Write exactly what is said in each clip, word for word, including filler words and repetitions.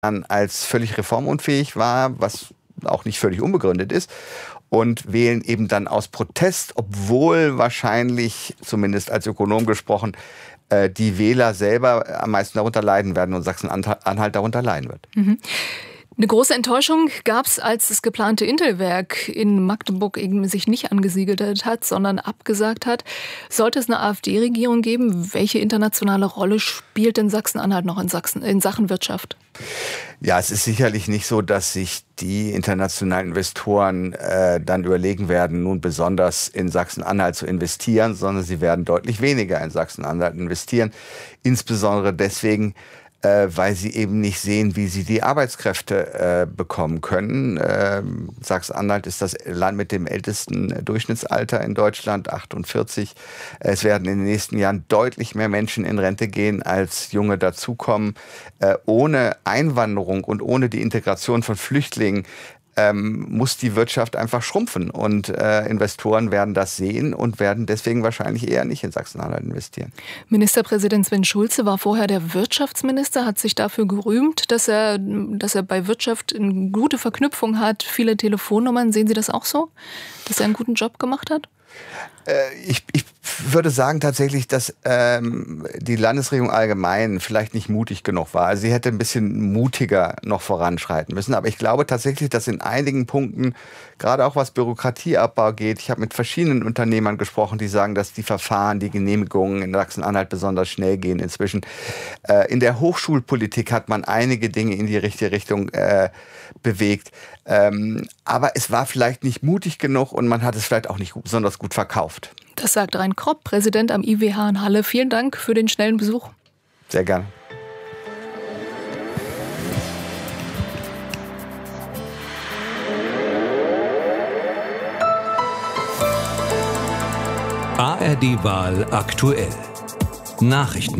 als völlig reformunfähig war, was auch nicht völlig unbegründet ist. Und wählen eben dann aus Protest, obwohl wahrscheinlich, zumindest als Ökonom gesprochen, die Wähler selber am meisten darunter leiden werden und Sachsen-Anhalt darunter leiden wird. Mhm. Eine große Enttäuschung gab es, als das geplante Intelwerk in Magdeburg eben sich nicht angesiedelt hat, sondern abgesagt hat. Sollte es eine AfD-Regierung geben, welche internationale Rolle spielt denn Sachsen-Anhalt noch in, Sachsen, in Sachen Wirtschaft? Ja, es ist sicherlich nicht so, dass sich die internationalen Investoren äh, dann überlegen werden, nun besonders in Sachsen-Anhalt zu investieren, sondern sie werden deutlich weniger in Sachsen-Anhalt investieren. Insbesondere deswegen, äh, weil sie eben nicht sehen, wie sie die Arbeitskräfte äh, bekommen können. Äh, Sachsen-Anhalt ist das Land mit dem ältesten Durchschnittsalter in Deutschland, achtundvierzig. Es werden in den nächsten Jahren deutlich mehr Menschen in Rente gehen, als Junge dazukommen. Äh, ohne Einwanderung und ohne die Integration von Flüchtlingen Ähm, muss die Wirtschaft einfach schrumpfen. Und äh, Investoren werden das sehen und werden deswegen wahrscheinlich eher nicht in Sachsen-Anhalt investieren. Ministerpräsident Sven Schulze war vorher der Wirtschaftsminister, hat sich dafür gerühmt, dass er, dass er bei Wirtschaft eine gute Verknüpfung hat, viele Telefonnummern. Sehen Sie das auch so, dass er einen guten Job gemacht hat? Ich, ich würde sagen tatsächlich, dass ähm, die Landesregierung allgemein vielleicht nicht mutig genug war. Also sie hätte ein bisschen mutiger noch voranschreiten müssen. Aber ich glaube tatsächlich, dass in einigen Punkten, gerade auch was Bürokratieabbau geht, ich habe mit verschiedenen Unternehmern gesprochen, die sagen, dass die Verfahren, die Genehmigungen in Sachsen-Anhalt besonders schnell gehen inzwischen. Äh, in der Hochschulpolitik hat man einige Dinge in die richtige Richtung äh, bewegt. Ähm, aber es war vielleicht nicht mutig genug und man hat es vielleicht auch nicht besonders gut verkauft. Das sagt Rein Kropp, Präsident am I W H in Halle. Vielen Dank für den schnellen Besuch. Sehr gerne. A R D-Wahl aktuell. Nachrichten.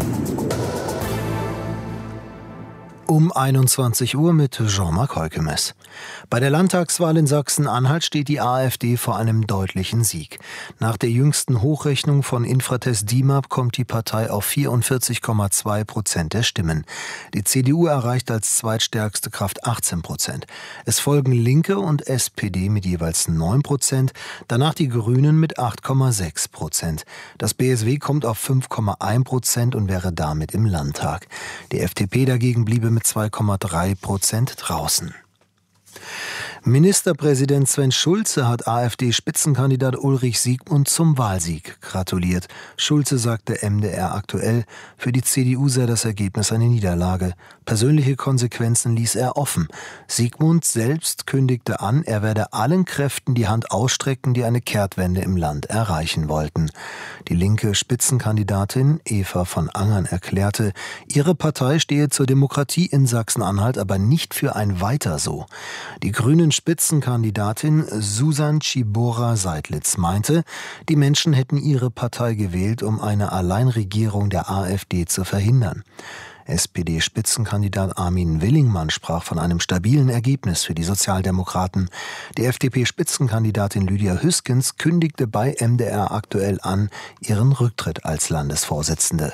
Um einundzwanzig Uhr mit Jean-Marc Heukemes. Bei der Landtagswahl in Sachsen-Anhalt steht die AfD vor einem deutlichen Sieg. Nach der jüngsten Hochrechnung von Infratest D I M A P kommt die Partei auf vierundvierzig Komma zwei Prozent der Stimmen. Die C D U erreicht als zweitstärkste Kraft achtzehn Prozent. Es folgen Linke und S P D mit jeweils neun Prozent, danach die Grünen mit acht Komma sechs Prozent. Das B S W kommt auf fünf Komma eins Prozent und wäre damit im Landtag. Die F D P dagegen bliebe mit zwei Komma drei Prozent draußen. Ministerpräsident Sven Schulze hat AfD-Spitzenkandidat Ulrich Siegmund zum Wahlsieg gratuliert. Schulze sagte M D R aktuell, für die C D U sei das Ergebnis eine Niederlage. Persönliche Konsequenzen ließ er offen. Siegmund selbst kündigte an, er werde allen Kräften die Hand ausstrecken, die eine Kehrtwende im Land erreichen wollten. Die linke Spitzenkandidatin Eva von Angern erklärte, ihre Partei stehe zur Demokratie in Sachsen-Anhalt, aber nicht für ein Weiter so. Die grünen Spitzenkandidatin Susan Czibora-Seidlitz meinte, die Menschen hätten ihre Partei gewählt, um eine Alleinregierung der AfD zu verhindern. S P D-Spitzenkandidat Armin Willingmann sprach von einem stabilen Ergebnis für die Sozialdemokraten. Die F D P-Spitzenkandidatin Lydia Hüskens kündigte bei M D R aktuell an, ihren Rücktritt als Landesvorsitzende.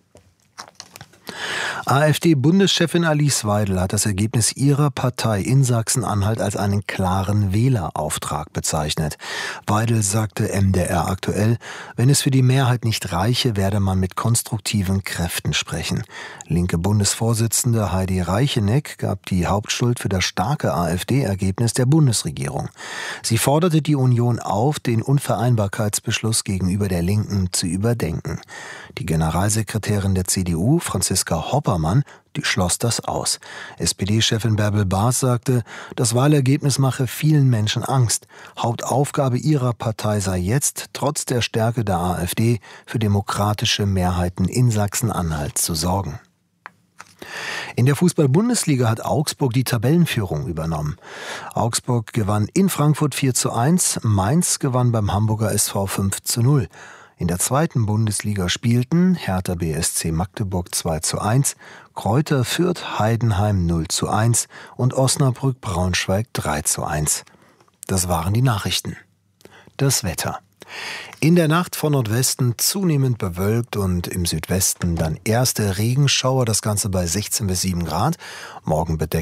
AfD-Bundeschefin Alice Weidel hat das Ergebnis ihrer Partei in Sachsen-Anhalt als einen klaren Wählerauftrag bezeichnet. Weidel sagte M D R aktuell, wenn es für die Mehrheit nicht reiche, werde man mit konstruktiven Kräften sprechen. Linke Bundesvorsitzende Heidi Reicheneck gab die Hauptschuld für das starke AfD-Ergebnis der Bundesregierung. Sie forderte die Union auf, den Unvereinbarkeitsbeschluss gegenüber der Linken zu überdenken. Die Generalsekretärin der C D U, Franziska Hoppermann, die schloss das aus. S P D-Chefin Bärbel Baas sagte, das Wahlergebnis mache vielen Menschen Angst. Hauptaufgabe ihrer Partei sei jetzt, trotz der Stärke der AfD, für demokratische Mehrheiten in Sachsen-Anhalt zu sorgen. In der Fußball-Bundesliga hat Augsburg die Tabellenführung übernommen. Augsburg gewann in Frankfurt vier zu eins, Mainz gewann beim Hamburger S V fünf zu null. In der zweiten Bundesliga spielten Hertha B S C Magdeburg zwei zu eins, Greuther Fürth Heidenheim null zu eins und Osnabrück Braunschweig drei zu eins. Das waren die Nachrichten. Das Wetter. In der Nacht von Nordwesten zunehmend bewölkt und im Südwesten dann erste Regenschauer, das Ganze bei sechzehn bis sieben Grad. Morgen bedeckt